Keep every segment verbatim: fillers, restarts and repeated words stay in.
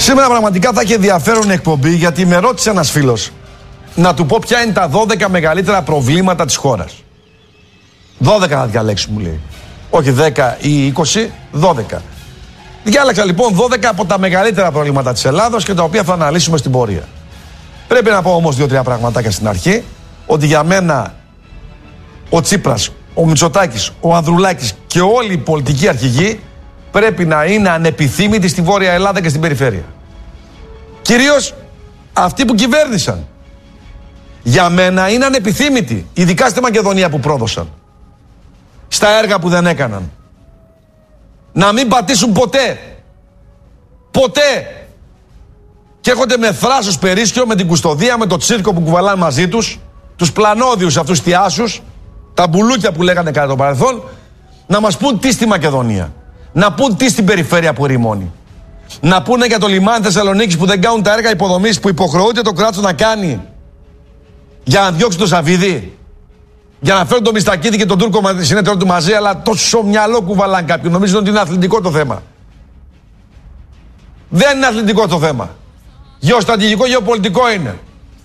Σήμερα πραγματικά θα έχει ενδιαφέρον εκπομπή, γιατί με ρώτησε ένας φίλος να του πω ποια είναι τα δώδεκα μεγαλύτερα προβλήματα της χώρας. δώδεκα να διαλέξει, μου λέει. Όχι δέκα ή είκοσι, δώδεκα. Διάλεξα λοιπόν δώδεκα από τα μεγαλύτερα προβλήματα της Ελλάδος και τα οποία θα αναλύσουμε στην πορεία. Πρέπει να πω όμως δύο-τρία πραγματάκια στην αρχή, ότι για μένα ο Τσίπρας, ο Μητσοτάκης, ο Ανδρουλάκης και όλοι οι πολιτικοί αρχηγοί πρέπει να είναι ανεπιθύμητοι στη Βόρεια Ελλάδα και στην περιφέρεια. Κυρίως αυτοί που κυβέρνησαν. Για μένα είναι ανεπιθύμητοι, ειδικά στη Μακεδονία που πρόδωσαν. Στα έργα που δεν έκαναν. Να μην πατήσουν ποτέ. Ποτέ. Και έρχονται με θράσος περίσσιο, με την κουστοδία, με το τσίρκο που κουβαλάνε μαζί τους, τους πλανόδιους αυτούς τιάσους, τα μπουλούκια που λέγανε κατά το παρελθόν, να μας πούν τι στη Μακεδονία. Να πούν τι στην περιφέρεια που ρημώνει. Να πούνε για το λιμάνι Θεσσαλονίκης που δεν κάνουν τα έργα υποδομής που υποχρεούται το κράτος να κάνει για να διώξει το Σαββίδι. Για να φέρουν τον Μιστακίδη και τον Τούρκο συνέτερο του μαζί, αλλά τόσο μυαλό κουβαλάνε κάποιοι. Νομίζουν ότι είναι αθλητικό το θέμα. Δεν είναι αθλητικό το θέμα. Γεωστρατηγικό, γεωπολιτικό είναι.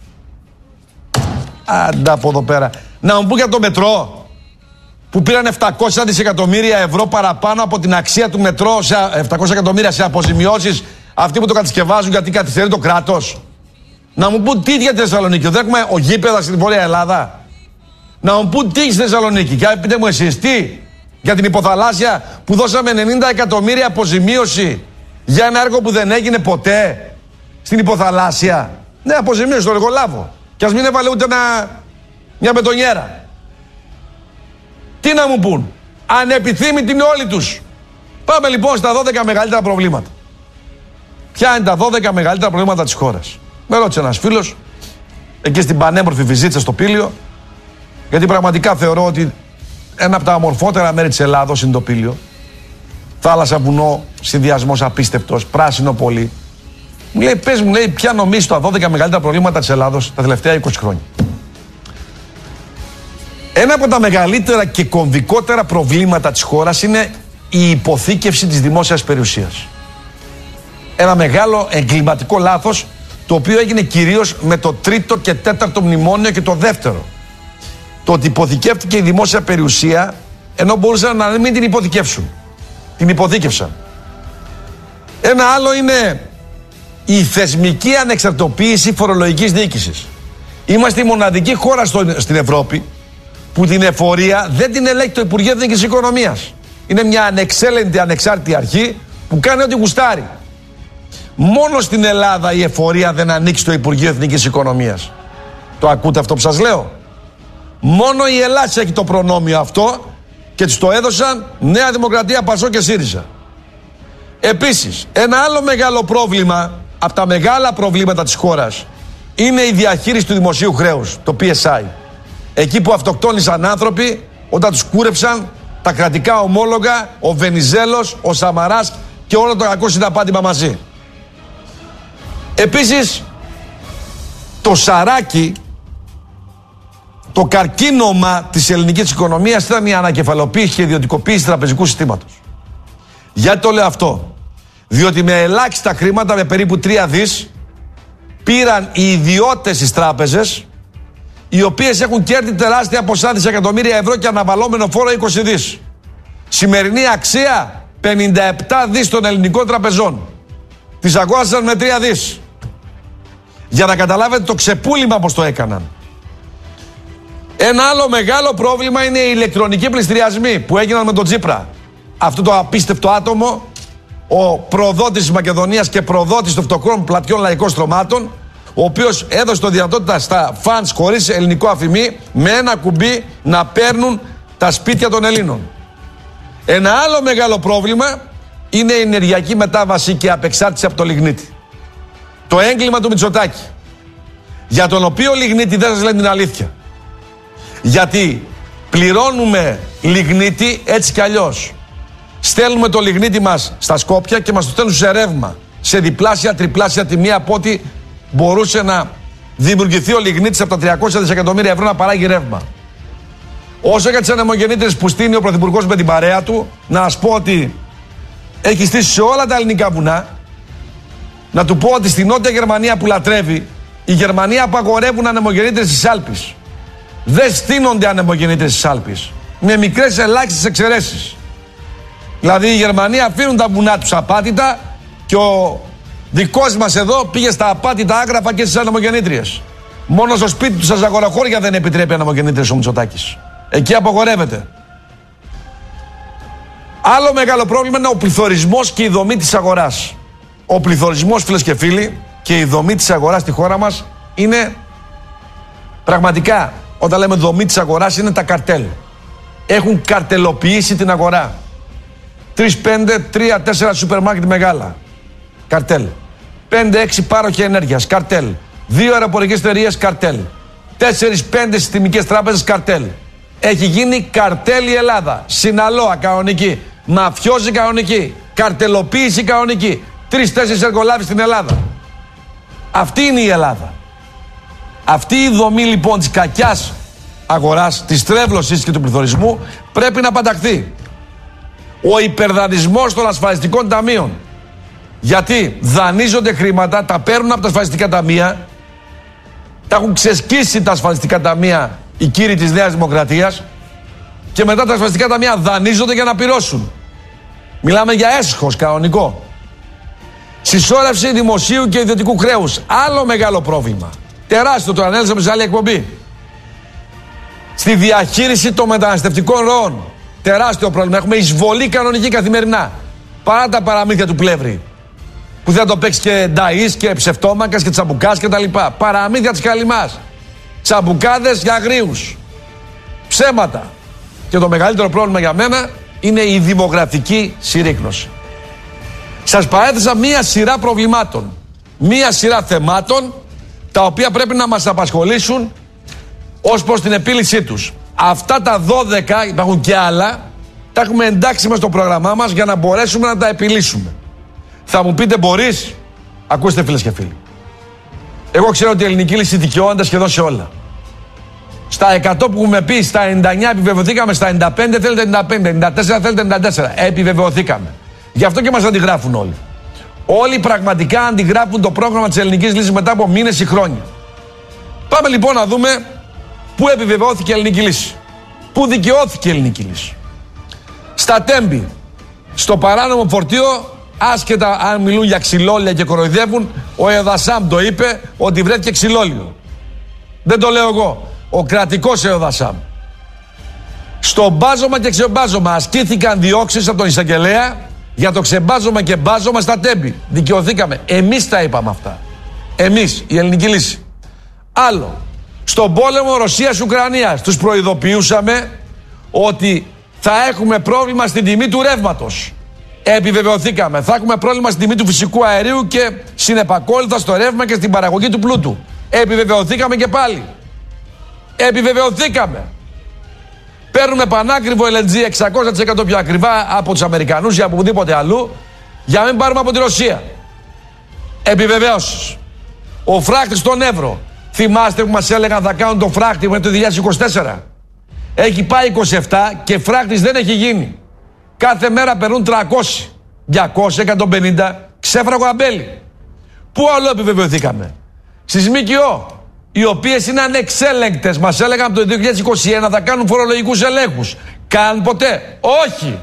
Άντα από εδώ πέρα. Να μου πούν για το μετρό που πήραν επτακόσια δισεκατομμύρια ευρώ παραπάνω από την αξία του μετρό, σε επτακόσια εκατομμύρια σε αποζημιώσεις, αυτοί που το κατασκευάζουν γιατί καθυστερεί το κράτος. Να μου πούν τι για τη Θεσσαλονίκη. Δεν έχουμε ο γήπεδα στην Βόρεια Ελλάδα. Να μου πούν τι στη Θεσσαλονίκη. Και πείτε μου εσείς τι για την υποθαλάσσια που δώσαμε ενενήντα εκατομμύρια αποζημίωση για ένα έργο που δεν έγινε ποτέ στην υποθαλάσσια. Ναι, αποζημίωση στο εργολάβο. Και ας μην έβαλε ούτε ένα, μια μπετονιέρα. Τι να μου πούν. Ανεπιθύμητοι είναι όλοι τους. Πάμε λοιπόν στα δώδεκα μεγαλύτερα προβλήματα. Ποια είναι τα δώδεκα μεγαλύτερα προβλήματα της χώρας. Με ρώτησε ένας φίλος εκεί στην πανέμορφη Βυζίτσα στο Πήλιο, γιατί πραγματικά θεωρώ ότι ένα από τα ομορφότερα μέρη της Ελλάδος είναι το Πήλιο. Θάλασσα, βουνό, συνδυασμός απίστευτος, πράσινο πολύ. Μου λέει, πες μου, λέει, ποια νομίζεις τα δώδεκα μεγαλύτερα προβλήματα της Ελλάδος τα τελευταία είκοσι χρόνια. Ένα από τα μεγαλύτερα και κομβικότερα προβλήματα της χώρας είναι η υποθήκευση της δημόσιας περιουσίας. Ένα μεγάλο εγκληματικό λάθος, το οποίο έγινε κυρίως με το τρίτο και τέταρτο μνημόνιο και το δεύτερο. Το ότι υποθηκεύτηκε η δημόσια περιουσία, ενώ μπορούσαν να μην την υποθηκεύσουν. Την υποθήκευσαν. Ένα άλλο είναι η θεσμική ανεξαρτητοποίηση φορολογικής διοίκησης. Είμαστε η μοναδική χώρα στο, στην Ευρώπη που την εφορία δεν την ελέγχει το Υπουργείο Εθνικής Οικονομίας. Είναι μια ανεξέλεγκτη, ανεξάρτητη αρχή που κάνει ό,τι γουστάρει. Μόνο στην Ελλάδα η εφορία δεν ανήκει στο Υπουργείο Εθνικής Οικονομίας. Το ακούτε αυτό που σας λέω? Μόνο η Ελλάδα έχει το προνόμιο αυτό και τους το έδωσαν Νέα Δημοκρατία, Πασό και ΣΥΡΙΖΑ. Επίσης, ένα άλλο μεγάλο πρόβλημα από τα μεγάλα προβλήματα της χώρας είναι η διαχείριση του δημοσίου χρέους, το πι ες άι. Εκεί που αυτοκτόνησαν άνθρωποι όταν τους κούρεψαν τα κρατικά ομόλογα, ο Βενιζέλος, ο Σαμαράς και όλο το κακό συναπάτημα μαζί. Επίσης, το σαράκι, το καρκίνωμα της ελληνικής οικονομίας ήταν η ανακεφαλοποίηση και ιδιωτικοποίηση τραπεζικού συστήματος. Γιατί το λέω αυτό? Διότι με ελάχιστα χρήματα, με περίπου τρία δις, πήραν οι ιδιώτες στις τράπεζες, οι οποίες έχουν κέρδη τεράστια ποσά δισεκατομμύρια ευρώ και αναβαλόμενο φόρο είκοσι δις. Σημερινή αξία πενήντα επτά δις των ελληνικών τραπεζών. Τις αγόρασαν με τρία δις. Για να καταλάβετε το ξεπούλημα πως το έκαναν. Ένα άλλο μεγάλο πρόβλημα είναι οι ηλεκτρονικοί πληστηριασμοί που έγιναν με τον Τσίπρα. Αυτό το απίστευτο άτομο, ο προδότης της Μακεδονίας και προδότης των φτωχών πλατιών λαϊκών στρωμάτων, ο οποίος έδωσε το δυνατότητα στα φανς χωρίς ελληνικό αφημί με ένα κουμπί να παίρνουν τα σπίτια των Ελλήνων. Ένα άλλο μεγάλο πρόβλημα είναι η ενεργειακή μετάβαση και απεξάρτηση από το λιγνίτη. Το έγκλημα του Μητσοτάκη, για τον οποίο λιγνίτη δεν σας λένε την αλήθεια. Γιατί πληρώνουμε λιγνίτη έτσι κι αλλιώς. Στέλνουμε το λιγνίτη μας στα Σκόπια και μας το στέλνουν σε ρεύμα. Σε διπλάσια, τριπλάσια τιμή από ό,τι μπορούσε να δημιουργηθεί ο λιγνίτης από τα τριακόσια δισεκατομμύρια ευρώ να παράγει ρεύμα. Όσο για τις ανεμογεννήτριες που στείνει ο Πρωθυπουργός με την παρέα του, να σας πω ότι έχει στήσει σε όλα τα ελληνικά βουνά να του πω ότι στη Νότια Γερμανία που λατρεύει, η Γερμανία απαγορεύουν ανεμογεννήτρες στις Άλπεις. Δεν στείνονται ανεμογεννήτρες στις Άλπεις. Με μικρές ελάχιστες εξαιρέσεις. Δηλαδή οι Γερμανοί αφήνουν τα βουνά τους απάτητα και ο δικός μας εδώ πήγε στα απάτητα άγραφα και στις ανεμογεννήτριες. Μόνο στο σπίτι του στα Ζαγοροχώρια δεν επιτρέπει ανεμογεννήτριες ο Μητσοτάκης. Εκεί απαγορεύεται. Άλλο μεγάλο πρόβλημα είναι ο πληθωρισμός και η δομή της αγοράς. Ο πληθωρισμός, φίλες και φίλοι, και η δομή της αγοράς στη χώρα μας είναι πραγματικά, όταν λέμε δομή της αγοράς, είναι τα καρτέλ. Έχουν καρτελοποιήσει την αγορά. Τρεις, πέντε, τρία, τέσσερα σούπερ μάρκετ μεγάλα. Καρτέλ. Πέντε, έξι πάροχοι ενέργειας. Καρτέλ. Δύο αεροπορικές εταιρείες. Καρτέλ. Τέσσερις, πέντε συστημικές τράπεζες. Καρτέλ. Έχει γίνει καρτέλ η Ελλάδα. Συναλώα κανονική. Μαφιόζη κανονική. Καρτελοποίηση κανονική. Τρεις-τέσσερις εργολάβοι στην Ελλάδα. Αυτή είναι η Ελλάδα. Αυτή η δομή λοιπόν της κακιάς αγοράς, της τρέβλωσης και του πληθωρισμού πρέπει να πανταχθεί. Ο υπερδανισμός των ασφαλιστικών ταμείων. Γιατί δανείζονται χρήματα, τα παίρνουν από τα ασφαλιστικά ταμεία, τα έχουν ξεσκίσει τα ασφαλιστικά ταμεία οι κύριοι της Νέας Δημοκρατίας και μετά τα ασφαλιστικά ταμεία δανείζονται για να πληρώσουν. Μιλάμε για έσχος κανονικό. Συσσόρευση δημοσίου και ιδιωτικού χρέους. Άλλο μεγάλο πρόβλημα. Τεράστιο, το ανέλησαμε σε άλλη εκπομπή. Στη διαχείριση των μεταναστευτικών ροών. Τεράστιο πρόβλημα. Έχουμε εισβολή κανονική καθημερινά. Παρά τα παραμύθια του Πλεύρη. Που θα το παίξει και Νταΐς και Ψευτόμακας και Τσαμπουκάς και τα λοιπά. Παραμύθια της Καλυμάς. Τσαμπουκάδες για αγρίους. Ψέματα. Και το μεγαλύτερο πρόβλημα για μένα είναι η δημογραφική συρρίκνωση. Σας παρέθεσα μία σειρά προβλημάτων. Μία σειρά θεμάτων τα οποία πρέπει να μας απασχολήσουν ως προς την επίλυσή τους. Αυτά τα δώδεκα, υπάρχουν και άλλα, τα έχουμε εντάξει μες στο πρόγραμμά μας για να μπορέσουμε να τα επιλύσουμε. Θα μου πείτε μπορείς? Ακούστε φίλες και φίλοι. Εγώ ξέρω ότι η ελληνική λύση δικαιώνεται σχεδόν σε όλα. Στα εκατό που έχουμε πει, στα ενενήντα εννιά επιβεβαιωθήκαμε, στα ενενήντα πέντε θέλετε ενενήντα πέντε, ενενήντα τέσσερα θέλετε ενενήντα τέσσερα. Επιβεβαιωθήκαμε. Γι' αυτό και μας αντιγράφουν όλοι. Όλοι πραγματικά αντιγράφουν το πρόγραμμα της ελληνικής λύσης μετά από μήνες ή χρόνια. Πάμε λοιπόν να δούμε πού επιβεβαιώθηκε η ελληνική λύση. Πού δικαιώθηκε η ελληνική λύση. Στα Τέμπη, στο παράνομο φορτίο, άσχετα αν μιλούν για ξυλόλια και κοροϊδεύουν, ο Εοδασάμ το είπε ότι βρέθηκε ξυλόλιο. Δεν το λέω εγώ. Ο κρατικός Εοδασάμ. Στο μπάζωμα και ξεμπάζωμα ασκήθηκαν διώξεις από τον εισαγγελέα για το ξεμπάζωμα και μπάζωμα στα Τέμπη. Δικαιωθήκαμε. Εμείς τα είπαμε αυτά. Εμείς, η ελληνική λύση. Άλλο. Στον πόλεμο Ρωσίας-Ουκρανίας τους προειδοποιούσαμε ότι θα έχουμε πρόβλημα στην τιμή του ρεύματος. Επιβεβαιωθήκαμε. Θα έχουμε πρόβλημα στην τιμή του φυσικού αερίου και συνεπακόλουθα στο ρεύμα και στην παραγωγή του πλούτου. Επιβεβαιωθήκαμε και πάλι. Επιβεβαιωθήκαμε. Παίρνουμε πανάκριβο ελ εν τζι εξακόσια τοις εκατό πιο ακριβά από τους Αμερικανούς ή από οπουδήποτε αλλού για να μην πάρουμε από τη Ρωσία. Επιβεβαίωσης. Ο φράχτης στον Εύρο. Θυμάστε που μας έλεγαν θα κάνουν το φράχτη μέχρι το δύο χιλιάδες είκοσι τέσσερα. Έχει πάει είκοσι επτά και φράχτης δεν έχει γίνει. Κάθε μέρα περνούν τριακόσια, διακόσια, εκατόν πενήντα. Ξέφραγο αμπέλι. Πού άλλο επιβεβαιωθήκαμε? Στις ΜΚΟ, οι οποίες είναι ανεξέλεγκτες. Μας έλεγαν από το δύο χιλιάδες είκοσι ένα θα κάνουν φορολογικούς ελέγχους. Κάνουν ποτέ? Όχι.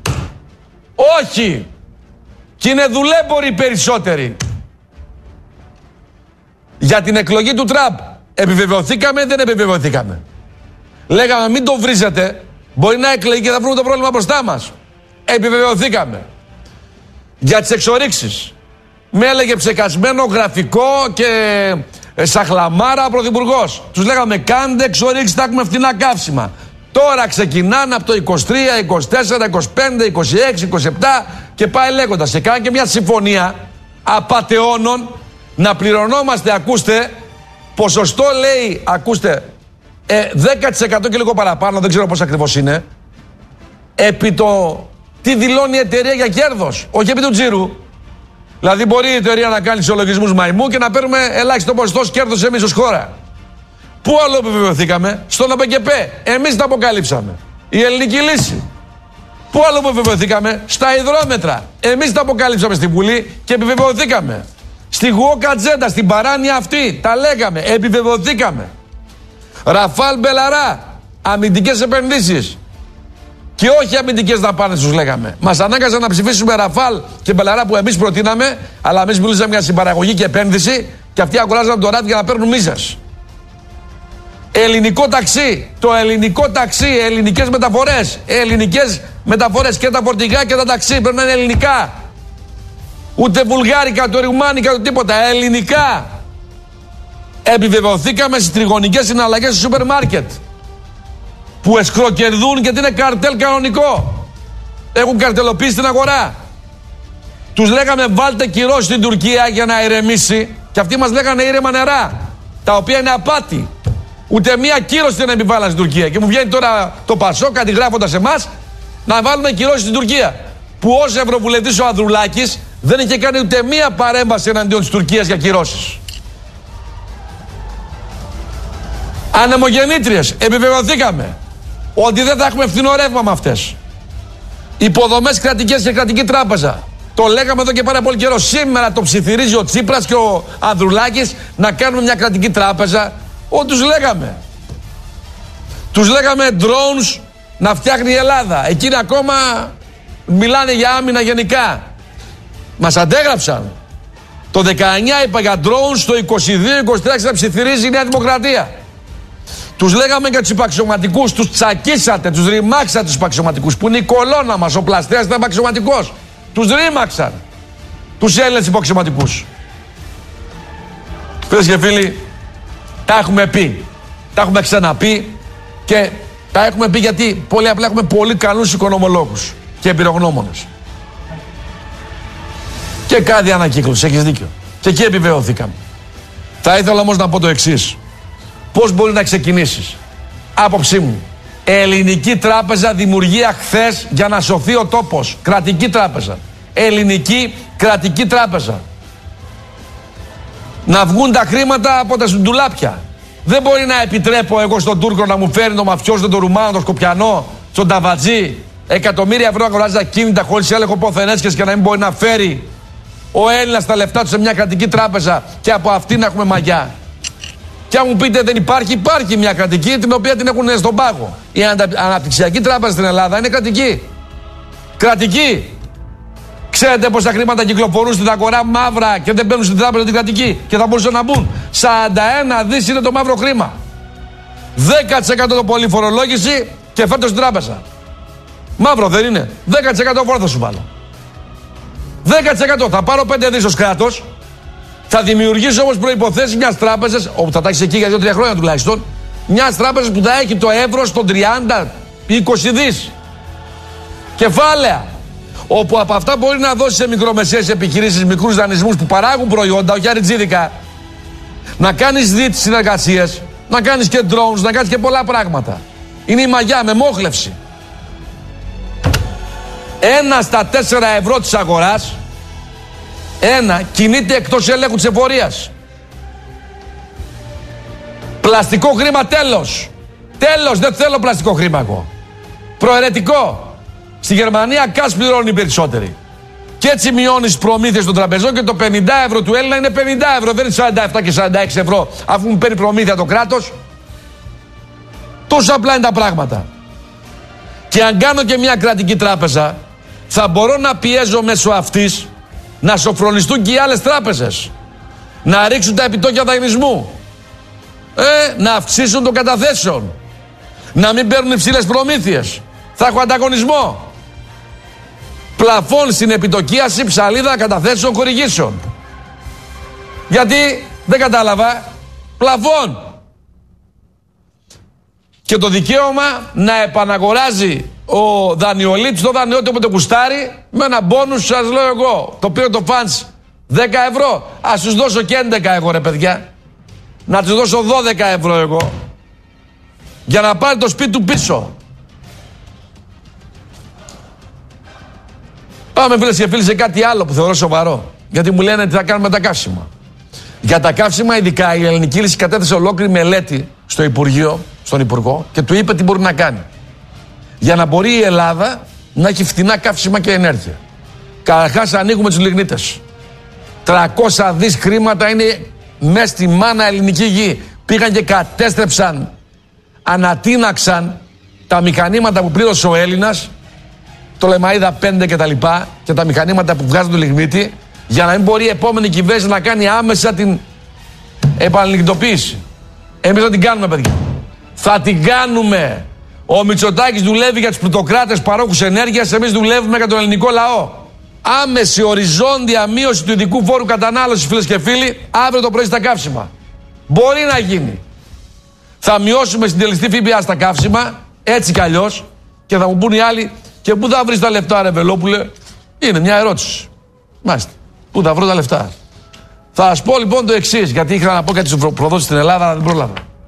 Όχι. Και είναι δουλέμποροι περισσότεροι. Για την εκλογή του Τραμπ επιβεβαιωθήκαμε ή δεν επιβεβαιωθήκαμε? Λέγαμε μην το βρίζετε, μπορεί να εκλεγεί και θα βρούμε το πρόβλημα μπροστά μας. Επιβεβαιωθήκαμε. Για τις εξορίξεις με έλεγε ψεκασμένο γραφικό και ε, σαχλαμάρα ο πρωθυπουργός. Τους λέγαμε κάντε εξορίξεις, θα έχουμε φτηνά καύσιμα. Τώρα ξεκινάνε από το είκοσι τρία, είκοσι τέσσερα, είκοσι πέντε, είκοσι έξι, είκοσι επτά και πάει λέγοντας. Και κάνει και μια συμφωνία απατεώνων να πληρωνόμαστε, ακούστε, ποσοστό λέει, ακούστε, ε, δέκα τοις εκατό και λίγο παραπάνω, δεν ξέρω πώς ακριβώς είναι, επί το τι δηλώνει η εταιρεία για κέρδος, όχι επί του τζίρου. Δηλαδή μπορεί η εταιρεία να κάνει ισολογισμούς μαϊμού και να παίρνουμε ελάχιστο ποσοστό κέρδος εμείς ως χώρα. Πού άλλο επιβεβαιωθήκαμε? Στον ΑΠΚΠ. Εμείς τα αποκαλύψαμε. Η ελληνική λύση. Πού άλλο επιβεβαιωθήκαμε? Στα υδρόμετρα. Εμείς τα αποκαλύψαμε στην Βουλή και επιβεβαιωθήκαμε. Στη Γουόκα ατζέντα, στην παράνοια αυτή. Τα λέγαμε, επιβεβαιωθήκαμε. Ραφάλ Μπελαρά, αμυντικές επενδύσεις. Και όχι αμυντικές δαπάνες, τους λέγαμε. Μας ανάγκαζαν να ψηφίσουμε Ραφάλ και Μπελαρά που εμείς προτείναμε, αλλά εμείς μιλούσαμε για συμπαραγωγή και επένδυση και αυτοί αγοράζαν το ράτι για να παίρνουν μίζες. Ελληνικό ταξί, το ελληνικό ταξί, ελληνικές μεταφορές. Ελληνικές μεταφορές και τα φορτηγά και τα ταξί πρέπει να είναι ελληνικά. Ούτε βουλγάρικα, το ρουμάνικα, το τίποτα. Ελληνικά. Επιβεβαιωθήκαμε στις τριγωνικές συναλλαγές στο σούπερ μάρκετ. Που εσκροκερδούν γιατί είναι καρτέλ κανονικό. Έχουν καρτελοποιήσει την αγορά. Τους λέγαμε βάλτε κυρώσεις στην Τουρκία για να ηρεμήσει. Και αυτοί μας λέγανε ήρεμα νερά. Τα οποία είναι απάτη. Ούτε μία κύρωση δεν επιβάλλαν στην Τουρκία. Και μου βγαίνει τώρα το Πασόκ αντιγράφοντας εμάς να βάλουμε κυρώσεις στην Τουρκία. Που ως Ευρωβουλευτής ο Ανδρουλάκης δεν είχε κάνει ούτε μία παρέμβαση εναντίον της Τουρκίας για κυρώσεις. Ανεμογεννήτριες, επιβεβαιωθήκαμε ότι δεν θα έχουμε φθηνό ρεύμα με αυτές. Υποδομές κρατικές και κρατική τράπεζα. Το λέγαμε εδώ και πάρα πολύ καιρό. Σήμερα το ψιθυρίζει ο Τσίπρας και ο Ανδρουλάκης να κάνουμε μια κρατική τράπεζα. Ό, τους λέγαμε. Τους λέγαμε drones να φτιάχνει η Ελλάδα. Εκείνοι ακόμα μιλάνε για άμυνα γενικά. Μας αντέγραψαν. Το δεκαεννιά είπα για drones, το είκοσι δύο είκοσι τρία να ψιθυρίζει η Νέα Δημοκρατία. Τους λέγαμε για τους υπαξιωματικούς, τους τσακίσατε, τους ρημάξατε τους υπαξιωματικούς που είναι η κολόνα μας, ο Πλαστέας ήταν υπαξιωματικός. Τους ρήμαξαν τους Έλληνες υπαξιωματικούς. Φίλες και φίλοι, τα έχουμε πει, τα έχουμε ξαναπεί και τα έχουμε πει γιατί πολύ απλά έχουμε πολύ καλούς οικονομολόγους και εμπειρογνώμονες. Και κάτι ανακύκλωση, έχεις δίκιο. Και εκεί επιβεβαιώθηκαμε. Θα ήθελα όμως να πω το εξής. Πώς μπορεί να ξεκινήσεις? Άποψή μου. Ελληνική τράπεζα δημιουργία χθες για να σωθεί ο τόπος. Κρατική τράπεζα. Ελληνική κρατική τράπεζα. Να βγουν τα χρήματα από τα ντουλάπια. Δεν μπορεί να επιτρέπω εγώ στον Τούρκο να μου φέρει το μαφιόζο, τον Ρουμάνο, τον Σκοπιανό, τον Ταβατζή, εκατομμύρια ευρώ αγοράζει ακίνητα χωρίς έλεγχο ποθενέσκες και να μην μπορεί να φέρει ο Έλληνας τα λεφτά του σε μια κρατική τράπεζα και από αυτή να έχουμε μαγιά. Και αν μου πείτε δεν υπάρχει, υπάρχει μια κρατική την οποία την έχουν στον πάγο. Η Αναπτυξιακή Τράπεζα στην Ελλάδα είναι κρατική. Κρατική. Ξέρετε πόσα χρήματα κυκλοφορούν στην αγορά μαύρα και δεν μπαίνουν στην τράπεζα την κρατική και θα μπορούσαν να μπουν? σαράντα ένα δις είναι το μαύρο χρήμα. δέκα τοις εκατό το πολύ φορολόγηση και φέρτο στην τράπεζα. Μαύρο δεν είναι? δέκα τοις εκατό φόρο θα σου βάλω. δέκα τοις εκατό θα πάρω πέντε δις ως κράτος. Θα δημιουργήσω όμως προϋποθέσεις μιας τράπεζας, όπου θα τα έχεις εκεί για δύο τρία χρόνια τουλάχιστον, μιας τράπεζας που θα έχει το ευρώ στον τριάντα είκοσι δις. Κεφάλαια. Όπου από αυτά μπορεί να δώσει σε μικρομεσαίες επιχειρήσεις, μικρούς δανεισμούς που παράγουν προϊόντα, όχι αριτζίδικα. Να κάνεις δίτες συνεργασίες, να κάνεις και drones, να κάνεις και πολλά πράγματα. Είναι η μαγιά με μόχλευση. Ένα στα τέσσερα ευρώ της αγοράς, ένα κινείται εκτός ελέγχου της εφορίας. Πλαστικό χρήμα τέλος. Τέλος, δεν θέλω πλαστικό χρήμα εγώ. Προαιρετικό. Στη Γερμανία κας πληρώνει οι περισσότεροι. Και έτσι μειώνεις προμήθειες των τραπεζών και το πενήντα ευρώ του Έλληνα είναι πενήντα ευρώ. Δεν είναι σαράντα επτά και σαράντα έξι ευρώ αφού μου παίρνει προμήθεια το κράτος. Τόσο απλά είναι τα πράγματα. Και αν κάνω και μια κρατική τράπεζα, θα μπορώ να πιέζω μέσω αυτής να σοφρονιστούν και οι άλλες τράπεζες. Να ρίξουν τα επιτόκια δανεισμού. Ε, να αυξήσουν των καταθέσεων. Να μην παίρνουν υψηλές προμήθειες. Θα έχω ανταγωνισμό. Πλαφών στην επιτοκίαση, ψαλίδα καταθέσεων χορηγήσεων. Γιατί, δεν κατάλαβα, πλαφών. Και το δικαίωμα να επαναγοράζει ο δανειολήπτης το δανειό του όποτε κουστάρει με ένα μπόνους, σας λέω εγώ. Το πήρε το φαντς δέκα ευρώ. Ας τους δώσω και έντεκα εγώ ρε παιδιά. Να τους δώσω δώδεκα ευρώ εγώ. Για να πάρει το σπίτι του πίσω. Πάμε φίλες και φίλοι σε κάτι άλλο που θεωρώ σοβαρό. Γιατί μου λένε τι θα κάνουμε με τα καύσιμα. Για τα καύσιμα ειδικά η Ελληνική Λύση κατέθεσε ολόκληρη μελέτη στο Υπουργείο, στον Υπουργό και του είπε τι μπορεί να κάνει. Για να μπορεί η Ελλάδα να έχει φτηνά καύσιμα και ενέργεια. Καταρχάς ανοίγουμε τους λιγνίτες. τριακόσια δις χρήματα είναι μέσα στη μάνα ελληνική γη. Πήγαν και κατέστρεψαν, ανατείναξαν τα μηχανήματα που πλήρωσε ο Έλληνας, το Λεμαΐδα πέντε και τα λοιπά, και τα μηχανήματα που βγάζουν το λιγνίτη, για να μην μπορεί η επόμενη κυβέρνηση να κάνει άμεσα την επαναλιγνητοποίηση. Εμείς θα την κάνουμε, παιδιά. Θα την κάνουμε. Ο Μητσοτάκης δουλεύει για τους πλουτοκράτες παρόχους ενέργειας, εμείς δουλεύουμε για τον ελληνικό λαό. Άμεση οριζόντια μείωση του ειδικού φόρου κατανάλωσης, φίλες και φίλοι, αύριο το πρωί στα καύσιμα. Μπορεί να γίνει. Θα μειώσουμε συντελεστή ΦΠΑ στα καύσιμα, έτσι κι αλλιώς, και θα μου πούν οι άλλοι, και πού θα βρεις τα λεφτά, ρε Βελόπουλε? Είναι μια ερώτηση. Μάλιστα. Πού θα βρω τα λεφτά? Θα σας πω λοιπόν το εξής, γιατί ήθελα να πω κάτι στους προδότες στην Ελλάδα, αλλά δεν πρόλαβα.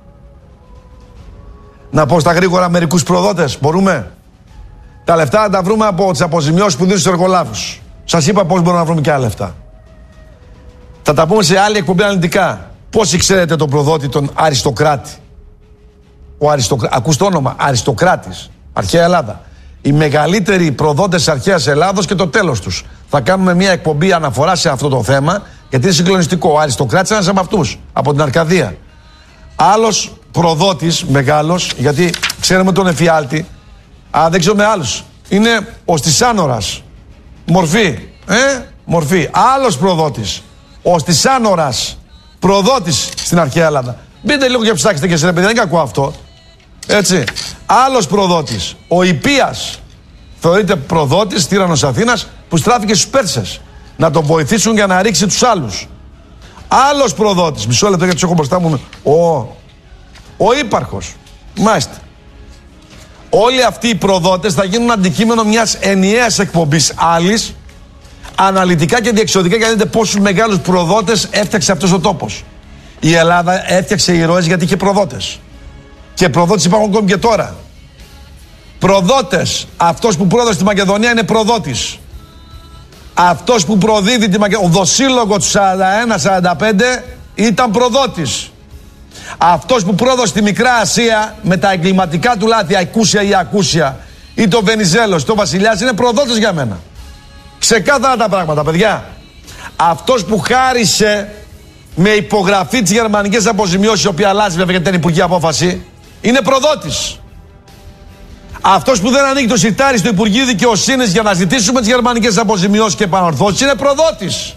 Να πω στα γρήγορα μερικούς προδότες, μπορούμε? Τα λεφτά να τα βρούμε από τις αποζημιώσεις που δίνουν στους εργολάβους. Σας είπα πώς μπορούμε να βρούμε και άλλα λεφτά. Θα τα πούμε σε άλλη εκπομπή αναλυτικά. Πόσοι ξέρετε τον προδότη, τον Αριστοκράτη? Ο Αριστοκρα... Ακούς το όνομα, Αριστοκράτης, αρχαία Ελλάδα. Οι μεγαλύτεροι προδότες της αρχαίας Ελλάδος και το τέλος τους. Θα κάνουμε μια εκπομπή αναφορά σε αυτό το θέμα, γιατί είναι συγκλονιστικό. Ο Αριστοκράτης είναι ένας από αυτούς, από την Αρκαδία. Άλλος προδότης μεγάλος, γιατί ξέρουμε τον εφιάλτη, α, δεν ξέρω με άλλους, είναι ο Στισάνορας. Μορφή, ε, μορφή. Άλλος προδότης, ο Στισάνορας, προδότης στην αρχαία Ελλάδα. Μπείτε λίγο και ψάξτε και εσείς, παιδιά, δεν είναι κακό αυτό. Έτσι. Άλλος προδότης, ο Ιππίας, θεωρείται προδότης, τύραννος Αθήνας, που στράφηκε στους Πέρσες να τον βοηθήσουν για να ρίξει τους άλλους. Άλλος προδότης, μισό λεπτό γιατί τους έχω μπροστά μου, ο, ο ύπαρχος. Μάλιστα. Όλοι αυτοί οι προδότες θα γίνουν αντικείμενο μιας ενιαίας εκπομπής άλλης, αναλυτικά και διεξοδικά, για να δείτε πόσους μεγάλους προδότες έφτιαξε αυτός ο τόπος. Η Ελλάδα έφτιαξε ηρώες γιατί είχε προδότες. Και προδότες υπάρχουν ακόμη και τώρα. Προδότες. Αυτός που πρόδωσε τη Μακεδονία είναι προδότης. Αυτός που προδίδει τη Μακεδονία, ο δοσύλλογο του σαράντα ένα σαράντα πέντε, ήταν προδότης. Αυτός που πρόδωσε τη Μικρά Ασία με τα εγκληματικά του λάθη, ακούσια ή ακούσια, ή το Βενιζέλος, το Βασιλιάς, είναι προδότης για μένα. Ξεκάθαρα τα πράγματα, παιδιά. Αυτός που χάρισε με υπογραφή της γερμανικής αποζημιώσης, η οποία αλλάζει βέβαια γιατί ήταν υπουργική απόφαση, είναι προδότης. Αυτός που δεν ανοίγει το σιτάρι στο Υπουργείο Δικαιοσύνης για να ζητήσουμε τις γερμανικές αποζημιώσεις και επανορθώσεις είναι προδότης.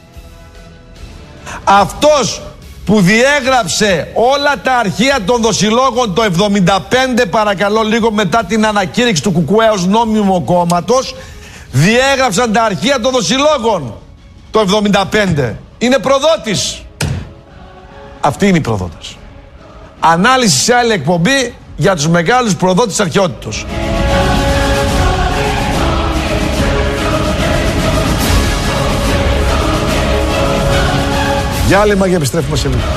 Αυτός που διέγραψε όλα τα αρχεία των δοσυλλόγων το εβδομήντα πέντε, παρακαλώ λίγο μετά την ανακήρυξη του Κουκουέ ως νόμιμο κόμματος, διέγραψαν τα αρχεία των δοσυλλόγων το εβδομήντα πέντε. Είναι προδότης. Αυτοί είναι οι προδότες. Ανάλυση σε άλλη εκπομπή για τους μεγάλους προδότες της αρχαιότητος. Διάλειμμα και επιστρέφουμε σε λίγο.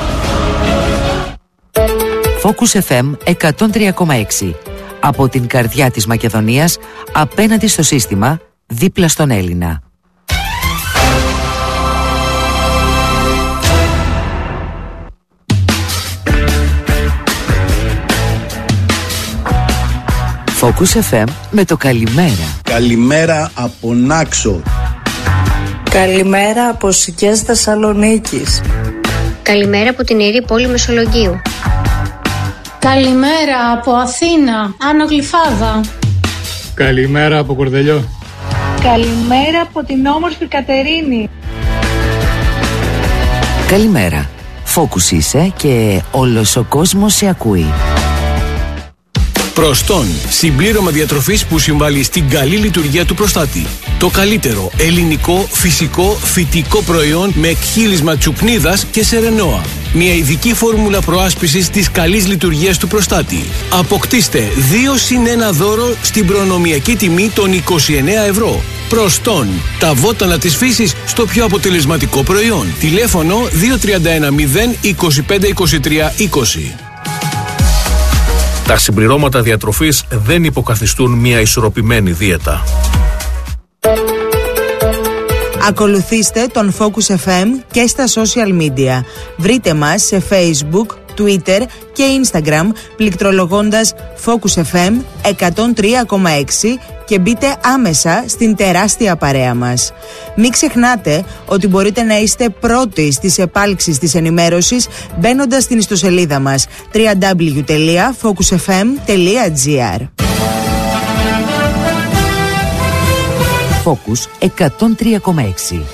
Focus εφ εμ εκατόν τρία κόμμα έξι. Από την καρδιά της Μακεδονίας, απέναντι στο σύστημα, δίπλα στον Έλληνα. Focus εφ εμ με το καλημέρα. Καλημέρα από Νάξο. Καλημέρα από Σικές Θεσσαλονίκης. Καλημέρα από την ιερή πόλη Μεσολογγίου. Καλημέρα από Αθήνα, Άνω Γλυφάδα. Καλημέρα από Κορδελιό. Καλημέρα από την όμορφη Κατερίνη. Καλημέρα. Focus είσαι και όλος ο κόσμος σε ακούει. Προστόν, συμπλήρωμα διατροφής που συμβάλλει στην καλή λειτουργία του προστάτη. Το καλύτερο ελληνικό, φυσικό, φυτικό προϊόν με εκχύλισμα τσουκνίδας και σερενόα. Μια ειδική φόρμουλα προάσπισης της καλής λειτουργίας του προστάτη. Αποκτήστε δύο συν ένα δώρο στην προνομιακή τιμή των είκοσι εννέα ευρώ. Προστόν, τα βότανα της φύσης στο πιο αποτελεσματικό προϊόν. Τηλέφωνο δύο τρία ένα μηδέν είκοσι πέντε είκοσι τρία είκοσι. Τα συμπληρώματα διατροφής δεν υποκαθιστούν μια ισορροπημένη δίαιτα. Ακολουθήστε τον Focus εφ εμ και στα social media. Βρείτε μας σε Facebook, Twitter και Instagram πληκτρολογώντας Focus εφ εμ εκατόν τρία κόμμα έξι και μπείτε άμεσα στην τεράστια παρέα μας. Μην ξεχνάτε ότι μπορείτε να είστε πρώτοι στις επάλξεις της ενημέρωσης μπαίνοντας στην ιστοσελίδα μας double-u double-u double-u τελεία focus f m τελεία g r. Focus εκατόν τρία κόμμα έξι.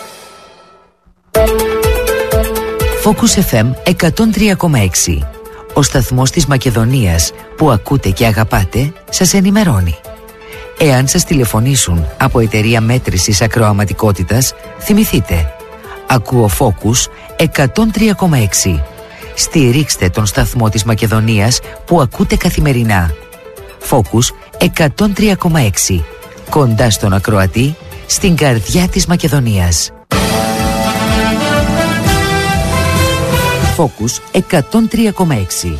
Focus εφ εμ εκατόν τρία κόμμα έξι. Ο σταθμός της Μακεδονίας που ακούτε και αγαπάτε σας ενημερώνει. Εάν σας τηλεφωνήσουν από εταιρεία μέτρησης ακροαματικότητας, θυμηθείτε. Ακούω Focus εκατόν τρία κόμμα έξι. Στηρίξτε τον σταθμό της Μακεδονίας που ακούτε καθημερινά. Focus εκατόν τρία κόμμα έξι. Κοντά στον ακροατή, στην καρδιά της Μακεδονίας. Focus εκατόν τρία κόμμα έξι.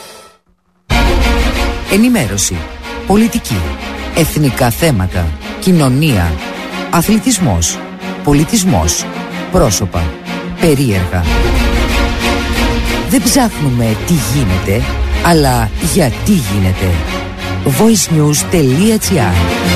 Ενημέρωση, πολιτική, εθνικά θέματα, κοινωνία, αθλητισμός, πολιτισμός, πρόσωπα, περίεργα. Δεν ψάχνουμε τι γίνεται, αλλά γιατί γίνεται. voicenews τελεία gr.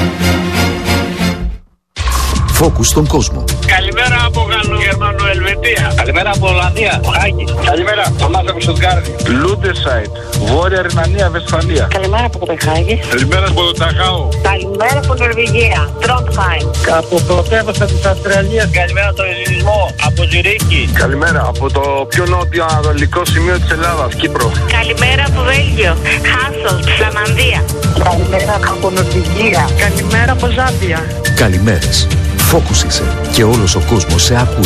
Focus στον κόσμο. Καλημέρα από Γαλλογερμανοελβετία. Καλημέρα από Ολλανδία. Χάγη. Καλημέρα από Μάζα από Στουτγκάρδη. Λούντεσάιτ. Βόρεια Ρινανία, Βεσφαλία. Καλημέρα από Κοπενχάγη. Καλημέρα από το Ταχάου. Καλημέρα από Νορβηγία. Τρόντχαϊμ. Από πρωτεύουσα της Αυστραλίας. Καλημέρα από τον Ελληνισμό. Από Ζυρίχη. Καλημέρα από το πιο νότιο ανατολικό σημείο της Ελλάδας, Κύπρο. Καλημέρα από Βέλγιο. Χάσολτ, Φλαμανδία. Καλημέρα από Νορβηγία. Καλημέρα από Ζάμπια. Καλημέρες. Focus είσαι και όλος ο κόσμος σε ακούει.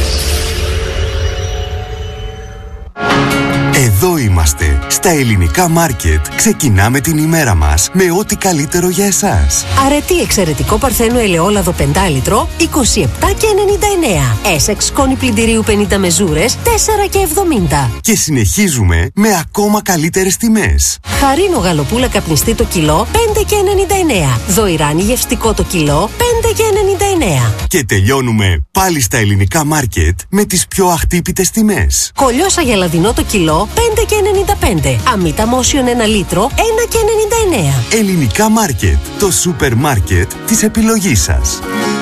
Εδώ είμαστε, στα ελληνικά μάρκετ. Ξεκινάμε την ημέρα μας με ό,τι καλύτερο για εσάς. Αρετή εξαιρετικό παρθένο ελαιόλαδο πέντε λίτρο, είκοσι επτά και ενενήντα εννέα. Essex σκόνη πλυντηρίου πενήντα μεζούρες, τέσσερα και εβδομήντα. Και συνεχίζουμε με ακόμα καλύτερες τιμές. Χαρίνο γαλοπούλα καπνιστή το κιλό, πέντε και ενενήντα εννέα. Δοϊράνι γευστικό το κιλό, πέντε και ενενήντα εννέα. Και τελειώνουμε πάλι στα ελληνικά μάρκετ με τις πιο αχτύπητες τιμές. Κολιόσα γελαδινό το κιλό, πέντε και ενενήντα πέντε. Αμύτα Μόσιον ένα λίτρο, ένα και ενενήντα εννέα. Ελληνικά μάρκετ, το σούπερ μάρκετ της επιλογής σας.